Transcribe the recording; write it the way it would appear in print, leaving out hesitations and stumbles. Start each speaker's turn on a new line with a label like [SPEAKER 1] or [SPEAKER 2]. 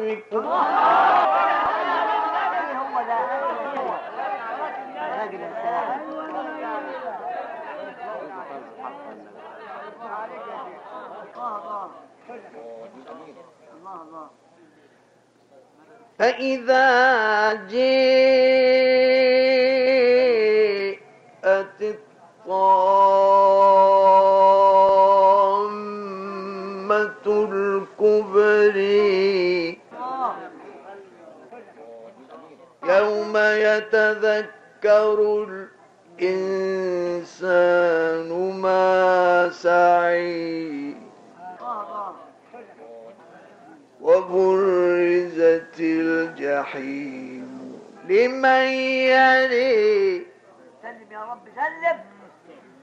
[SPEAKER 1] بكم. فإذا جاءت الطامة الكبرى يوم يتذكر الإنسان ما سعى وبرزت الجحيم لمن يرى. سلم يا رب سلم.